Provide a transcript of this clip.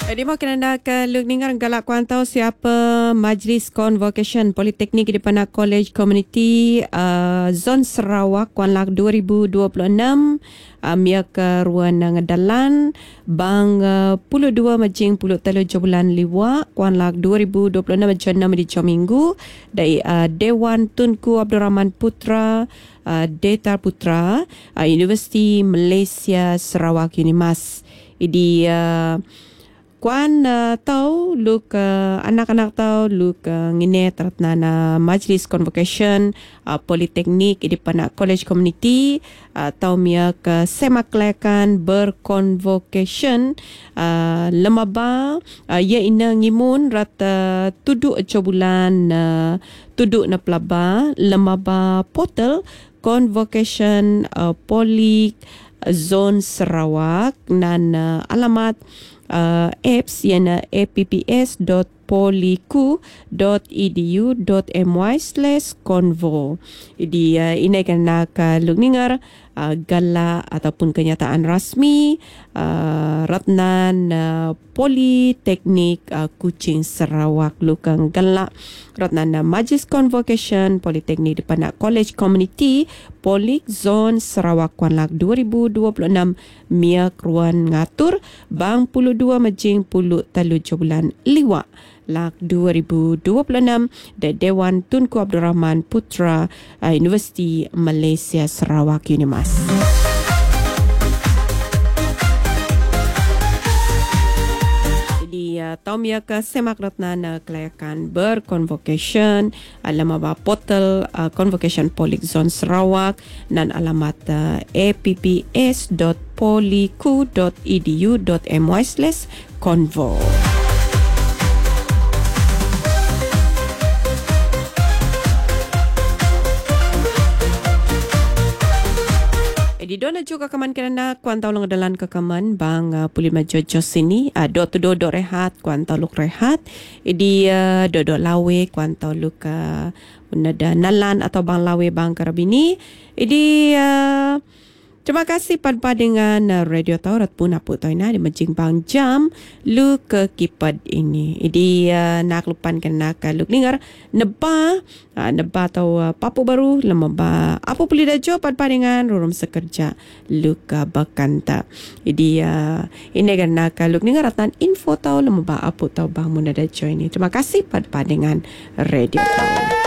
Jadi makin anda ke luk ningar galak kuantau siapa Majlis Convocation Politeknik di Panak College Community Zon Sarawak kuan lak 2026 mia ke ruan ngedalan bang puluh 2 majing puluh telu bulan liwa kuan lak 2026 jana di Minggu dari Dewan Tunku Abdul Rahman Putra Deta Putra Universiti Malaysia Sarawak Unimas. Idi kuan tahu luk anak-anak tahu luk ngine teratna Majlis Convocation Politeknik di Panak College Community tahu mia ke semaklekan berconvocation lemaba ia ina ngimun rata tuduk bulan tuduk na pelaba lemaba portal convocation Polik Zon Sarawak dan alamat apps yang apps.poliku.edu.my/convo. Jadi ini kan nak lukningar gala ataupun kenyataan rasmi Ratnan Politeknik Kuching Sarawak lukang gala Ratnan Majlis Convocation Politeknik di Panak College Community Polik Zon Sarawak kuan lak 2026 mia keruan ngatur bang puluh 2 majing puluh telu bulan liwa lak 2026 dari Dewan Tunku Abdul Rahman Putra Universiti Malaysia Sarawak Unimas. Jadi taumia ke semak ratna kelayakan berconvocation alamat portal convocation Polik Zon Sarawak dan alamat apps.poliku.edu.my/convo. Di dona juga kaman kerana kuantau long dalan ke kaman bang pulih majo jos sini do rehat kuantau luk rehat di do lawe kuantau luk unada nalan atau bang lawe bang karabini di terima kasih pada dengan Radio Taurat pun apa toina di majing bang jam lu ke kipad ini. Jadi nak lupan kena luk dengar neba atau papu baru lemaba apa boleh dah jawab pada dengan rurum sekerja lu ke bakanta. Jadi ini kan nak luk dengar ratan info tahu lemaba apa tahu bang mun ada join ini. Terima kasih pada dengan Radio Taurat.